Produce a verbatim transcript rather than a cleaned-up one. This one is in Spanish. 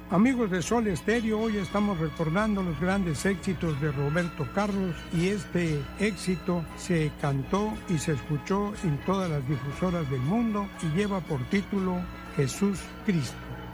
Amigos de Sol Estéreo, hoy estamos recordando los grandes éxitos de Roberto Carlos y este éxito se cantó y se escuchó en todas las difusoras del mundo y lleva por título Jesús Cristo.